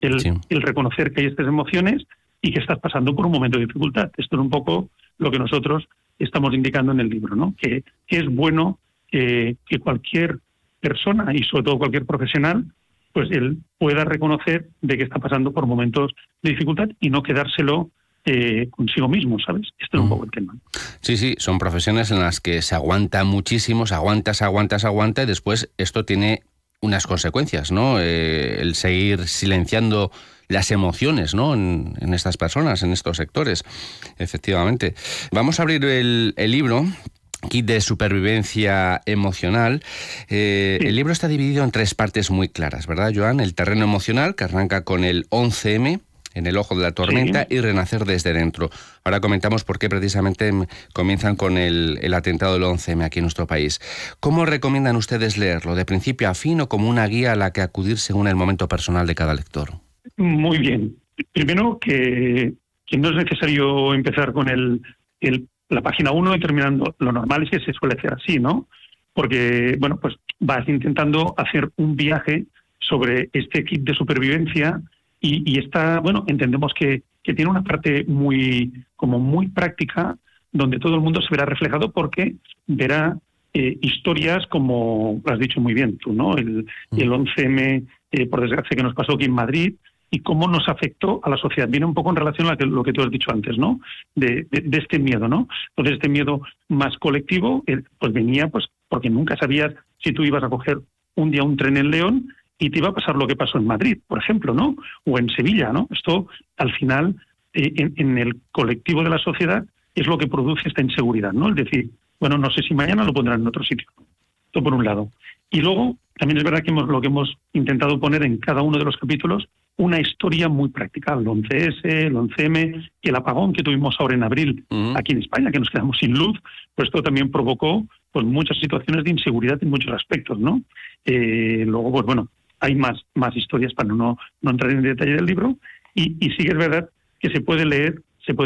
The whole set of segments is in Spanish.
Sí. el reconocer que hay estas emociones y que estás pasando por un momento de dificultad. Esto es un poco lo que nosotros estamos indicando en el libro, ¿no? Que es bueno que cualquier persona y sobre todo cualquier profesional, pues él pueda reconocer de que está pasando por momentos de dificultad y no quedárselo consigo mismo, ¿sabes? Esto es un poco el tema. Sí, son profesiones en las que se aguanta muchísimo, se aguanta y después esto tiene unas consecuencias, ¿no? El seguir silenciando las emociones, ¿no? En estas personas, en estos sectores, efectivamente. Vamos a abrir el libro. Kit de supervivencia emocional. Sí. El libro está dividido en 3 partes muy claras, ¿verdad, Joan? El terreno emocional, que arranca con el 11M, en el ojo de la tormenta, Sí. y renacer desde dentro. Ahora comentamos por qué precisamente comienzan con el atentado del 11M aquí en nuestro país. ¿Cómo recomiendan ustedes leerlo? ¿De principio a fin o como una guía a la que acudir según el momento personal de cada lector? Muy bien. Primero, que no es necesario empezar con la página 1 y terminando. Lo normal es que se suele hacer así, ¿no? Porque, bueno, pues vas intentando hacer un viaje sobre este kit de supervivencia y está, bueno, entendemos que tiene una parte muy práctica donde todo el mundo se verá reflejado porque verá historias como lo has dicho muy bien tú, ¿no? El 11M, por desgracia, que nos pasó aquí en Madrid, y cómo nos afectó a la sociedad. Viene un poco en relación a lo que tú has dicho antes, ¿no? De este miedo, ¿no? Entonces, este miedo más colectivo, pues venía pues porque nunca sabías si tú ibas a coger un día un tren en León y te iba a pasar lo que pasó en Madrid, por ejemplo, ¿no? O en Sevilla, ¿no? Esto, al final, en el colectivo de la sociedad es lo que produce esta inseguridad, ¿no? Es decir, bueno, no sé si mañana lo pondrán en otro sitio. Esto por un lado. Y luego, también es verdad que lo que hemos intentado poner en cada uno de los capítulos, una historia muy práctica, el 11S, el 11M, y el apagón que tuvimos ahora en abril aquí en España, que nos quedamos sin luz, pues esto también provocó pues muchas situaciones de inseguridad en muchos aspectos, ¿no? Luego, pues bueno, hay más historias para no entrar en detalle del libro, y sí que es verdad que se puede leer,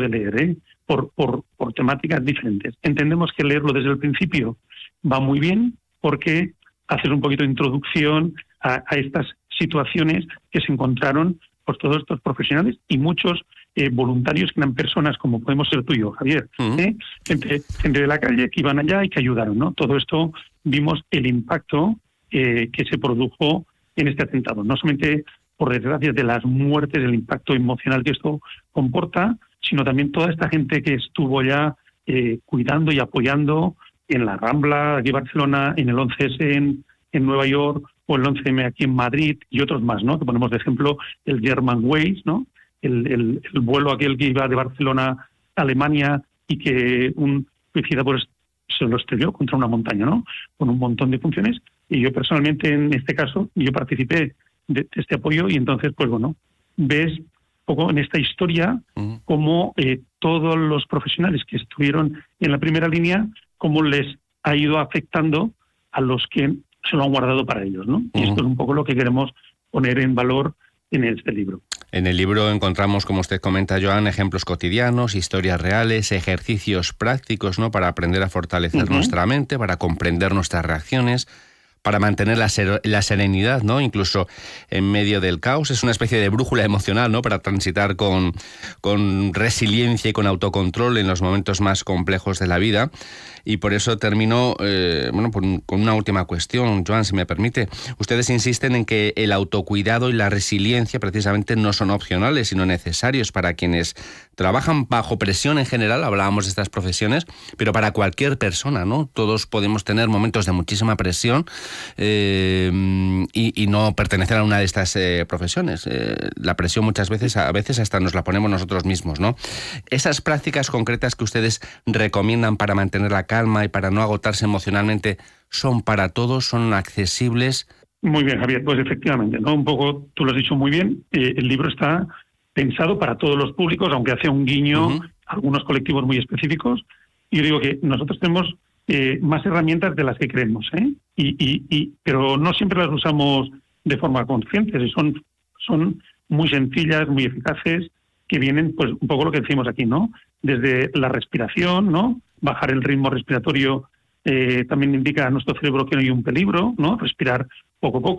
por temáticas diferentes. Entendemos que leerlo desde el principio va muy bien porque haces un poquito de introducción a estas situaciones que se encontraron pues todos estos profesionales y muchos voluntarios que eran personas como podemos ser tú y yo, Javier, gente de la calle que iban allá y que ayudaron, ¿no? Todo esto vimos el impacto que se produjo en este atentado, no solamente por desgracia de las muertes, el impacto emocional que esto comporta, sino también toda esta gente que estuvo ya cuidando y apoyando en la Rambla, aquí en Barcelona, en el 11S en Nueva York, o el 11M aquí en Madrid, y otros más, ¿no? Que ponemos de ejemplo el German Wings, ¿no? El vuelo aquel que iba de Barcelona a Alemania y que un suicida pues se lo estrelló contra una montaña, ¿no? Con un montón de funciones. Y yo personalmente, en este caso, yo participé de este apoyo y entonces, pues bueno, ves un poco en esta historia cómo todos los profesionales que estuvieron en la primera línea, cómo les ha ido afectando a los que se lo han guardado para ellos, ¿no? Y esto es un poco lo que queremos poner en valor en este libro. En el libro encontramos, como usted comenta, Joan, ejemplos cotidianos, historias reales, ejercicios prácticos, ¿no? Para aprender a fortalecer nuestra mente, para comprender nuestras reacciones, para mantener la serenidad, ¿no? Incluso en medio del caos. Es una especie de brújula emocional, ¿no? Para transitar con resiliencia y con autocontrol en los momentos más complejos de la vida. Y por eso termino con una última cuestión, Joan, si me permite. Ustedes insisten en que el autocuidado y la resiliencia precisamente no son opcionales, sino necesarios para quienes trabajan bajo presión en general. Hablábamos de estas profesiones, pero para cualquier persona, ¿no? Todos podemos tener momentos de muchísima presión y no pertenecer a una de estas profesiones. La presión a veces hasta nos la ponemos nosotros mismos, ¿no? Esas prácticas concretas que ustedes recomiendan para mantener la calma y para no agotarse emocionalmente, ¿son para todos? ¿Son accesibles? Muy bien, Javier, pues efectivamente, ¿no? Un poco, tú lo has dicho muy bien, el libro está pensado para todos los públicos, aunque hace un guiño a algunos colectivos muy específicos. Y yo digo que nosotros tenemos más herramientas de las que creemos, pero no siempre las usamos de forma consciente, son muy sencillas, muy eficaces, que vienen, pues, un poco lo que decimos aquí, ¿no? Desde la respiración, ¿no? Bajar el ritmo respiratorio también indica a nuestro cerebro que no hay un peligro, ¿no? Respirar poco a poco,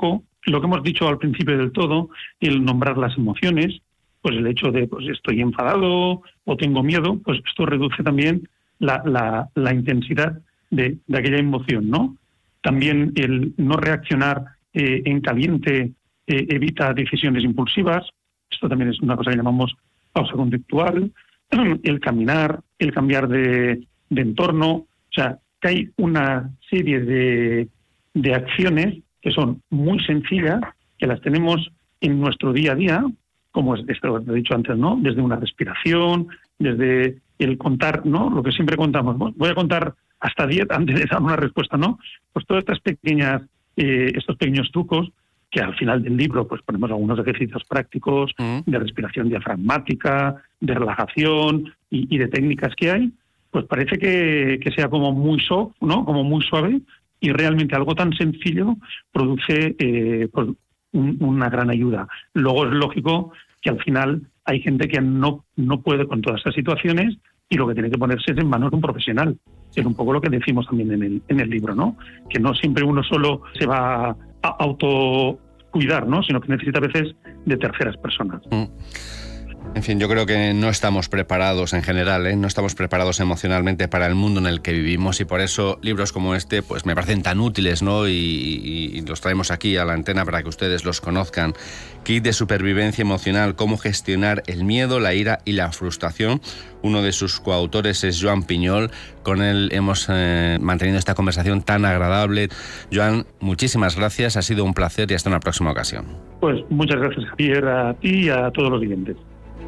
lo que hemos dicho al principio del todo, el nombrar las emociones, pues el hecho de pues estoy enfadado o tengo miedo, pues esto reduce también la intensidad de aquella emoción, ¿no? También el no reaccionar en caliente evita decisiones impulsivas. Esto también es una cosa que llamamos pausa conductual. El caminar, el cambiar de entorno. O sea, que hay una serie de acciones que son muy sencillas, que las tenemos en nuestro día a día, como esto lo he dicho antes, ¿no? Desde una respiración, desde el contar, ¿no? Lo que siempre contamos, ¿no? Voy a contar hasta 10 antes de dar una respuesta, ¿no? Pues todas estas estos pequeños trucos, que al final del libro pues ponemos algunos ejercicios prácticos de respiración diafragmática, de relajación y de técnicas que hay, pues parece que sea como muy soft, ¿no? Como muy suave, y realmente algo tan sencillo produce pues una gran ayuda. Luego es lógico que al final hay gente que no puede con todas estas situaciones y lo que tiene que ponerse es en manos de un profesional. Es un poco lo que decimos también en el libro, ¿no? Que no siempre uno solo se va a autocuidar, ¿no? Sino que necesita a veces de terceras personas. En fin, yo creo que no estamos preparados en general, no estamos preparados emocionalmente para el mundo en el que vivimos, y por eso libros como este pues me parecen tan útiles, ¿no? Y los traemos aquí a la antena para que ustedes los conozcan. Kit de supervivencia emocional, cómo gestionar el miedo, la ira y la frustración. Uno de sus coautores es Joan Piñol. Con él hemos mantenido esta conversación tan agradable. Joan, muchísimas gracias, ha sido un placer y hasta una próxima ocasión. Pues muchas gracias, Javier, a ti y a todos los oyentes.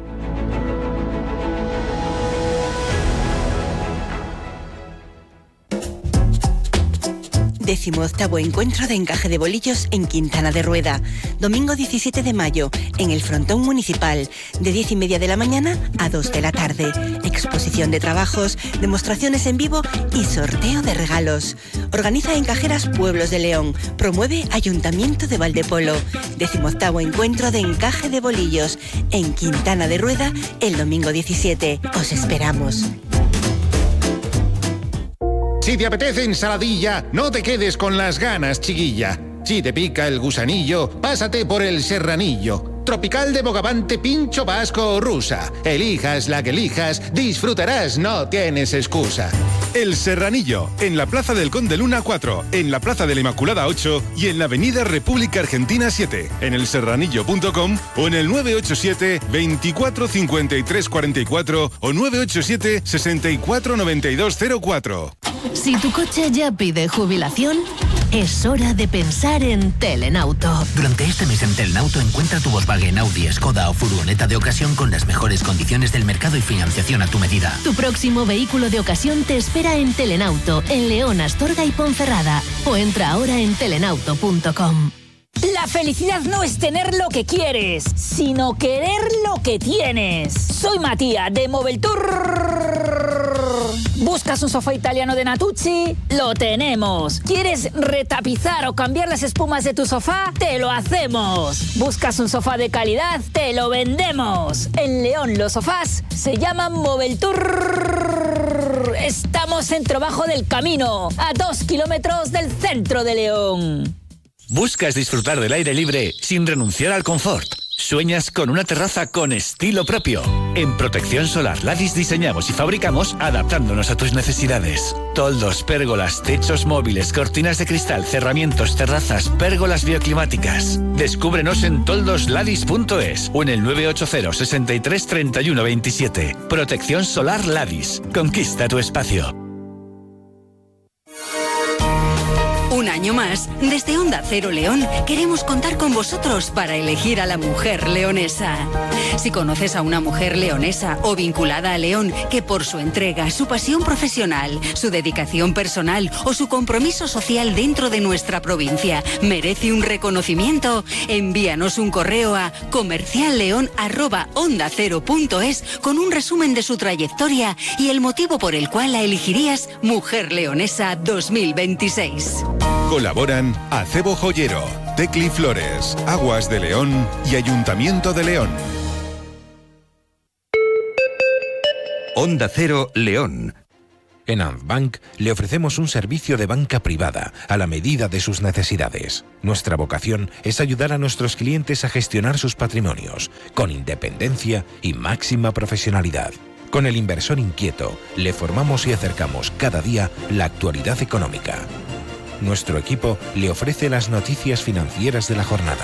Decimoctavo encuentro de encaje de bolillos en Quintana de Rueda. Domingo 17 de mayo, en el frontón municipal, de 10:30 de la mañana a 2 de la tarde. Exposición de trabajos, demostraciones en vivo y sorteo de regalos. Organiza Encajeras Pueblos de León. Promueve Ayuntamiento de Valdepolo. 18º encuentro de encaje de bolillos en Quintana de Rueda el domingo 17. Os esperamos. Si te apetece ensaladilla, no te quedes con las ganas, chiquilla. Si te pica el gusanillo, pásate por el serranillo. Tropical de bogavante, pincho vasco o rusa. Elijas la que elijas, disfrutarás, no tienes excusa. El Serranillo, en la Plaza del Conde Luna 4, en la Plaza de la Inmaculada 8 y en la Avenida República Argentina 7, en elserranillo.com o en el 987 24 53 44 o 987 64 92 04. Si tu coche ya pide jubilación, es hora de pensar en Telenauto. Durante este mes en Telenauto encuentra tu Volkswagen, Audi, Skoda o furgoneta de ocasión con las mejores condiciones del mercado y financiación a tu medida. Tu próximo vehículo de ocasión te espera en Telenauto, en León, Astorga y Ponferrada. O entra ahora en telenauto.com. La felicidad no es tener lo que quieres, sino querer lo que tienes. Soy Matías de Moveltour. ¿Buscas un sofá italiano de Natuzzi? ¡Lo tenemos! ¿Quieres retapizar o cambiar las espumas de tu sofá? ¡Te lo hacemos! ¿Buscas un sofá de calidad? ¡Te lo vendemos! En León los sofás se llaman Moveltour. Estamos en Trabajo del Camino, a 2 kilómetros del centro de León. ¿Buscas disfrutar del aire libre sin renunciar al confort? ¿Sueñas con una terraza con estilo propio? En Protección Solar Ladis diseñamos y fabricamos adaptándonos a tus necesidades. Toldos, pérgolas, techos móviles, cortinas de cristal, cerramientos, terrazas, pérgolas bioclimáticas. Descúbrenos en toldosladis.es o en el 980 63 31 27. Protección Solar Ladis. Conquista tu espacio. Un año más, desde Onda Cero León, queremos contar con vosotros para elegir a la mujer leonesa. Si conoces a una mujer leonesa o vinculada a León que por su entrega, su pasión profesional, su dedicación personal o su compromiso social dentro de nuestra provincia merece un reconocimiento, envíanos un correo a comercialleon@ondacero.es con un resumen de su trayectoria y el motivo por el cual la elegirías Mujer Leonesa 2026. Colaboran Acebo Joyero, Tecli Flores, Aguas de León y Ayuntamiento de León. Onda Cero León. En Antbank le ofrecemos un servicio de banca privada a la medida de sus necesidades. Nuestra vocación es ayudar a nuestros clientes a gestionar sus patrimonios con independencia y máxima profesionalidad. Con el inversor inquieto, le formamos y acercamos cada día la actualidad económica. Nuestro equipo le ofrece las noticias financieras de la jornada.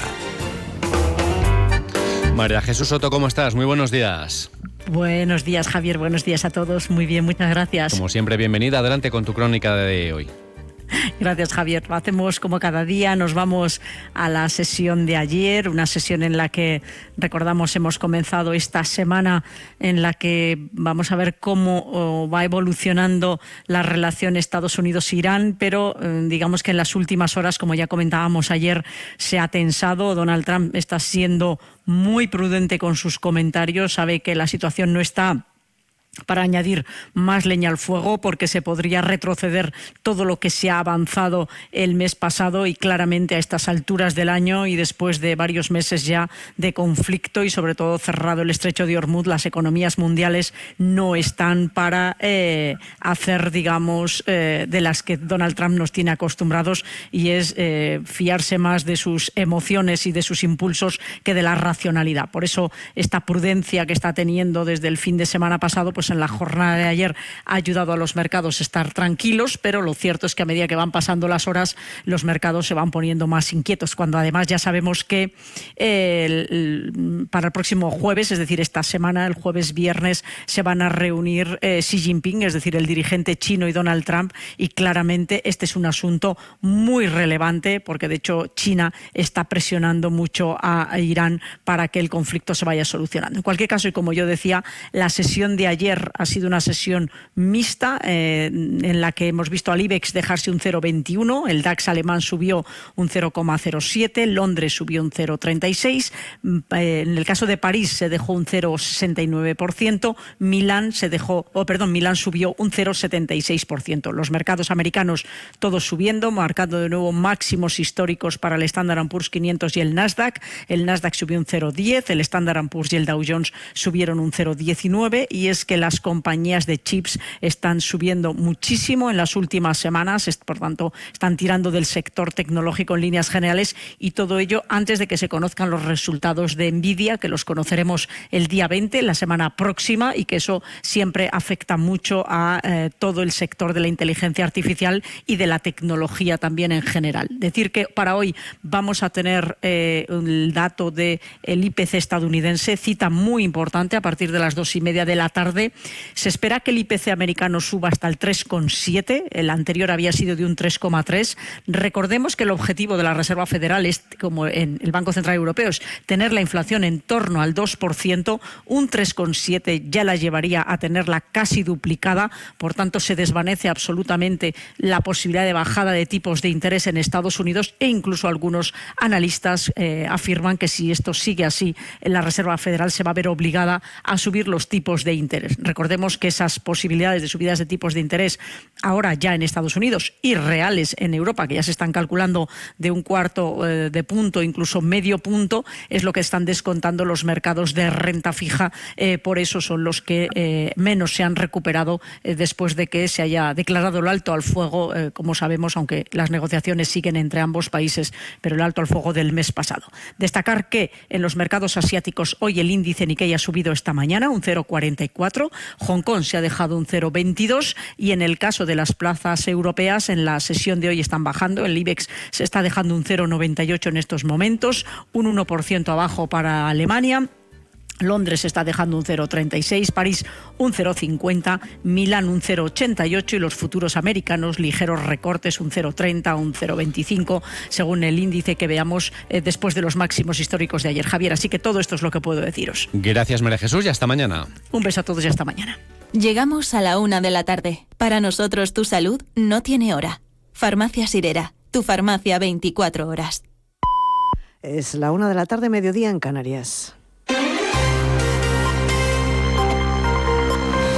María Jesús Soto, ¿cómo estás? Muy buenos días. Buenos días, Javier. Buenos días a todos. Muy bien, muchas gracias. Como siempre, bienvenida. Adelante con tu crónica de hoy. Gracias, Javier. Lo hacemos como cada día. Nos vamos a la sesión de ayer, una sesión en la que, recordamos, hemos comenzado esta semana en la que vamos a ver cómo va evolucionando la relación Estados Unidos-Irán, pero digamos que en las últimas horas, como ya comentábamos ayer, se ha tensado. Donald Trump está siendo muy prudente con sus comentarios, sabe que la situación no está para añadir más leña al fuego, porque se podría retroceder todo lo que se ha avanzado el mes pasado, y claramente a estas alturas del año y después de varios meses ya de conflicto y sobre todo cerrado el estrecho de Hormuz, las economías mundiales no están para hacer, digamos, de las que Donald Trump nos tiene acostumbrados, y es fiarse más de sus emociones y de sus impulsos que de la racionalidad. Por eso esta prudencia que está teniendo desde el fin de semana pasado, pues en la jornada de ayer ha ayudado a los mercados a estar tranquilos, pero lo cierto es que a medida que van pasando las horas, los mercados se van poniendo más inquietos, cuando además ya sabemos que para el próximo jueves, es decir, esta semana, el jueves-viernes, se van a reunir Xi Jinping, es decir, el dirigente chino, y Donald Trump, y claramente este es un asunto muy relevante, porque de hecho China está presionando mucho a Irán para que el conflicto se vaya solucionando. En cualquier caso, y como yo decía, la sesión de ayer ha sido una sesión mixta en la que hemos visto al IBEX dejarse un 0,21, el DAX alemán subió un 0,07, Londres subió un 0,36, en el caso de París se dejó un 0,69%, Milán subió un 0,76%. Los mercados americanos todos subiendo, marcando de nuevo máximos históricos para el Standard & Poor's 500 y el Nasdaq. El Nasdaq subió un 0,10, el Standard & Poor's y el Dow Jones subieron un 0,19, y es que las compañías de chips están subiendo muchísimo en las últimas semanas, por tanto están tirando del sector tecnológico en líneas generales, y todo ello antes de que se conozcan los resultados de Nvidia, que los conoceremos el día 20, la semana próxima, y que eso siempre afecta mucho a todo el sector de la inteligencia artificial y de la tecnología también en general. Decir que para hoy vamos a tener el dato del IPC estadounidense, cita muy importante a partir de las 2:30 de la tarde. Se espera que el IPC americano suba hasta el 3,7, el anterior había sido de un 3,3. Recordemos que el objetivo de la Reserva Federal es, como en el Banco Central Europeo, es tener la inflación en torno al 2%, un 3,7 ya la llevaría a tenerla casi duplicada, por tanto se desvanece absolutamente la posibilidad de bajada de tipos de interés en Estados Unidos, e incluso algunos analistas afirman que si esto sigue así, la Reserva Federal se va a ver obligada a subir los tipos de interés. Recordemos que esas posibilidades de subidas de tipos de interés ahora ya en Estados Unidos y reales en Europa, que ya se están calculando de un cuarto de punto, incluso medio punto, es lo que están descontando los mercados de renta fija. Por eso son los que menos se han recuperado después de que se haya declarado el alto al fuego, como sabemos, aunque las negociaciones siguen entre ambos países, pero el alto al fuego del mes pasado. Destacar que en los mercados asiáticos hoy el índice Nikkei ha subido esta mañana un 0,44, Hong Kong se ha dejado un 0,22, y en el caso de las plazas europeas en la sesión de hoy están bajando. El IBEX se está dejando un 0,98 en estos momentos, un 1% abajo para Alemania. Londres está dejando un 0,36, París un 0,50, Milán un 0,88 y los futuros americanos ligeros recortes, un 0,30, un 0,25, según el índice que veamos después de los máximos históricos de ayer. Javier, así que todo esto es lo que puedo deciros. Gracias, María Jesús, y hasta mañana. Un beso a todos y hasta mañana. Llegamos a la 1 de la tarde. Para nosotros tu salud no tiene hora. Farmacia Sirera, tu farmacia 24 horas. Es la 1 de la tarde, mediodía en Canarias.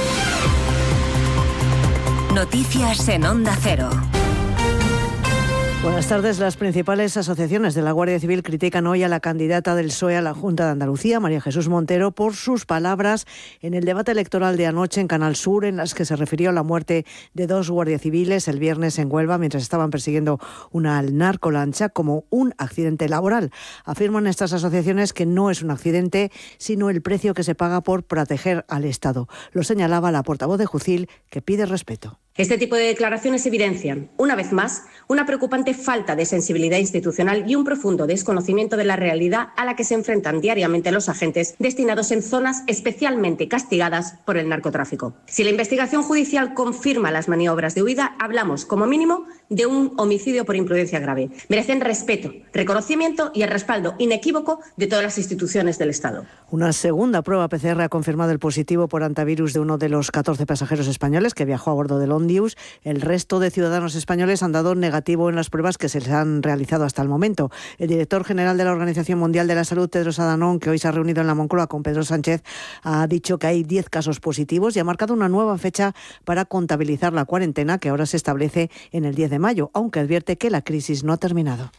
Noticias en Onda Cero. Buenas tardes. Las principales asociaciones de la Guardia Civil critican hoy a la candidata del PSOE a la Junta de Andalucía, María Jesús Montero, por sus palabras en el debate electoral de anoche en Canal Sur, en las que se refirió a la muerte de 2 guardias civiles el viernes en Huelva mientras estaban persiguiendo una narcolancha como un accidente laboral. Afirman estas asociaciones que no es un accidente, sino el precio que se paga por proteger al Estado. Lo señalaba la portavoz de Jucil, que pide respeto. Este tipo de declaraciones evidencian, una vez más, una preocupante falta de sensibilidad institucional y un profundo desconocimiento de la realidad a la que se enfrentan diariamente los agentes destinados en zonas especialmente castigadas por el narcotráfico. Si la investigación judicial confirma las maniobras de huida, hablamos, como mínimo, de un homicidio por imprudencia grave. Merecen respeto, reconocimiento y el respaldo inequívoco de todas las instituciones del Estado. Una segunda prueba PCR ha confirmado el positivo por antivirus de uno de los 14 pasajeros españoles que viajó a bordo del Ondius. El resto de ciudadanos españoles han dado negativo en las pruebas que se les han realizado hasta el momento. El director general de la Organización Mundial de la Salud, Tedros Adhanom, que hoy se ha reunido en la Moncloa con Pedro Sánchez, ha dicho que hay 10 casos positivos y ha marcado una nueva fecha para contabilizar la cuarentena, que ahora se establece en el 10 de mayo, aunque advierte que la crisis no ha terminado.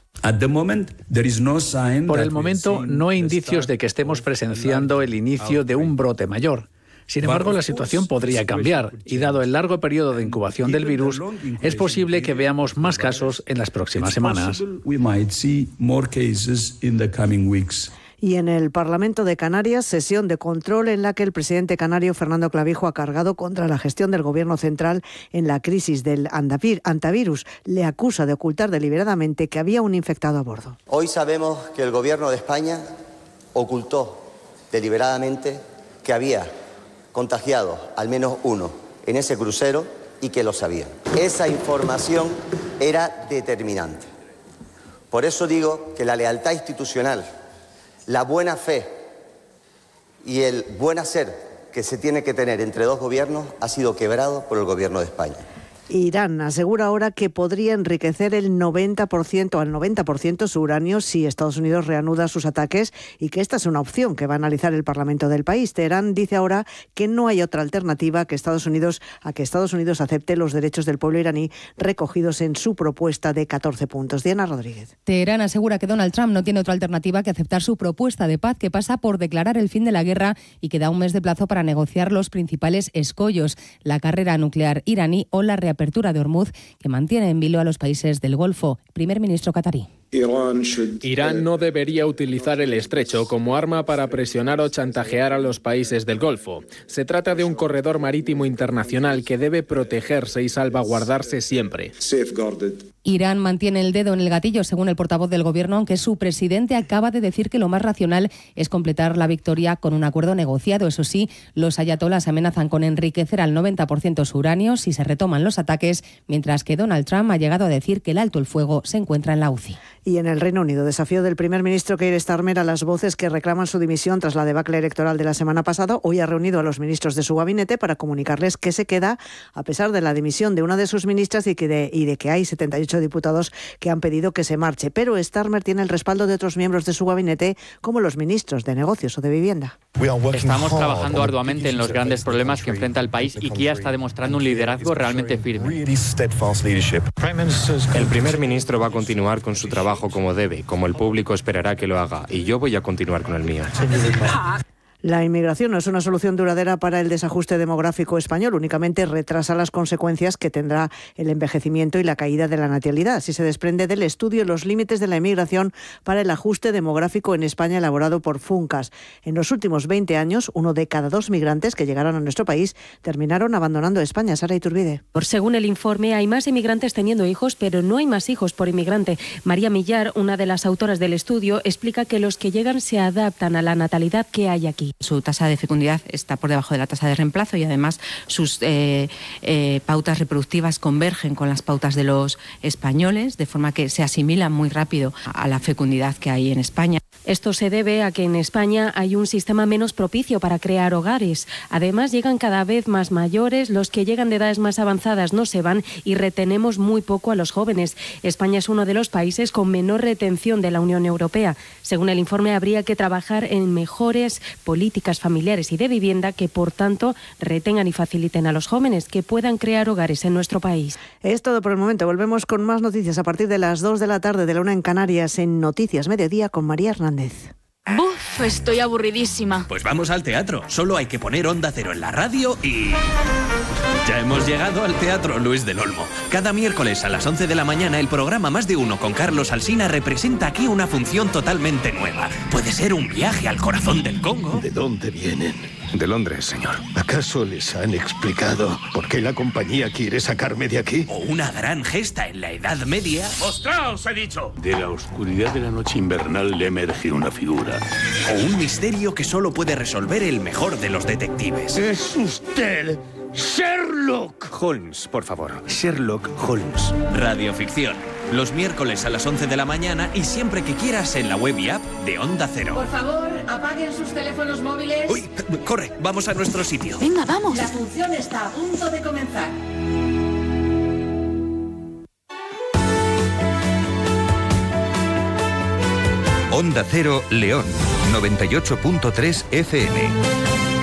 Por el momento, no hay indicios de que estemos presenciando el inicio de un brote mayor. Sin embargo, la situación podría cambiar y, dado el largo periodo de incubación del virus, es posible que veamos más casos en las próximas semanas. Y en el Parlamento de Canarias, sesión de control en la que el presidente canario Fernando Clavijo ha cargado contra la gestión del Gobierno central en la crisis del antivirus. Le acusa de ocultar deliberadamente que había un infectado a bordo. Hoy sabemos que el Gobierno de España ocultó deliberadamente que había contagiado al menos uno en ese crucero y que lo sabían. Esa información era determinante. Por eso digo que la lealtad institucional, la buena fe y el buen hacer que se tiene que tener entre dos gobiernos ha sido quebrado por el Gobierno de España. Irán asegura ahora que podría enriquecer al 90% su uranio si Estados Unidos reanuda sus ataques y que esta es una opción que va a analizar el Parlamento del país. Teherán dice ahora que no hay otra alternativa a que Estados Unidos acepte los derechos del pueblo iraní recogidos en su propuesta de 14 puntos. Diana Rodríguez. Teherán asegura que Donald Trump no tiene otra alternativa que aceptar su propuesta de paz, que pasa por declarar el fin de la guerra y que da un mes de plazo para negociar los principales escollos: la carrera nuclear iraní o la reapertura de Hormuz, que mantiene en vilo a los países del Golfo. Primer ministro catarí. Irán no debería utilizar el estrecho como arma para presionar o chantajear a los países del Golfo. Se trata de un corredor marítimo internacional que debe protegerse y salvaguardarse siempre. Irán mantiene el dedo en el gatillo, según el portavoz del gobierno, aunque su presidente acaba de decir que lo más racional es completar la victoria con un acuerdo negociado. Eso sí, los ayatolás amenazan con enriquecer al 90% su uranio si se retoman los ataques, mientras que Donald Trump ha llegado a decir que el alto el fuego se encuentra en la UCI. Y en el Reino Unido, desafío del primer ministro Keir Starmer a las voces que reclaman su dimisión tras la debacle electoral de la semana pasada. Hoy ha reunido a los ministros de su gabinete para comunicarles que se queda a pesar de la dimisión de una de sus ministras y de que hay 78 diputados que han pedido que se marche. Pero Starmer tiene el respaldo de otros miembros de su gabinete, como los ministros de Negocios o de Vivienda. Estamos trabajando arduamente en los grandes problemas que enfrenta el país y Keir está demostrando un liderazgo realmente firme. El primer ministro va a continuar con su trabajo como debe, como el público esperará que lo haga, y yo voy a continuar con el mío. La inmigración no es una solución duradera para el desajuste demográfico español, únicamente retrasa las consecuencias que tendrá el envejecimiento y la caída de la natalidad. Así se desprende del estudio Los límites de la inmigración para el ajuste demográfico en España, elaborado por Funcas. En los últimos 20 años, 1 de cada 2 migrantes que llegaron a nuestro país terminaron abandonando España. Sara Iturbide. Según el informe, hay más inmigrantes teniendo hijos, pero no hay más hijos por inmigrante. María Millar, una de las autoras del estudio, explica que los que llegan se adaptan a la natalidad que hay aquí. Su tasa de fecundidad está por debajo de la tasa de reemplazo y además sus pautas reproductivas convergen con las pautas de los españoles, de forma que se asimilan muy rápido a la fecundidad que hay en España. Esto se debe a que en España hay un sistema menos propicio para crear hogares. Además, llegan cada vez más mayores, los que llegan de edades más avanzadas no se van y retenemos muy poco a los jóvenes. España es uno de los países con menor retención de la Unión Europea. Según el informe, habría que trabajar en mejores políticas políticas familiares y de vivienda que, por tanto, retengan y faciliten a los jóvenes que puedan crear hogares en nuestro país. Es todo por el momento. Volvemos con más noticias a partir de las 2 de la tarde, de la 1 en Canarias, en Noticias Mediodía con María Hernández. ¡Buf! Estoy aburridísima. Pues vamos al teatro. Solo hay que poner Onda Cero en la radio y... Ya hemos llegado al Teatro Luis del Olmo. Cada miércoles a las 11 de la mañana el programa Más de Uno con Carlos Alsina representa aquí una función totalmente nueva. Puede ser un viaje al corazón del Congo. ¿De dónde vienen? De Londres, señor. ¿Acaso les han explicado por qué la compañía quiere sacarme de aquí? O una gran gesta en la Edad Media. ¡Mostraos, he dicho! De la oscuridad de la noche invernal le emerge una figura. O un misterio que solo puede resolver el mejor de los detectives. ¡Es usted! ¡Sherlock! Holmes, por favor. Sherlock Holmes. Radioficción. Los miércoles a las 11 de la mañana y siempre que quieras en la web y app de Onda Cero. Por favor, apaguen sus teléfonos móviles. ¡Uy! Corre, vamos a nuestro sitio. Venga, vamos. La función está a punto de comenzar. Onda Cero León, 98.3 FM.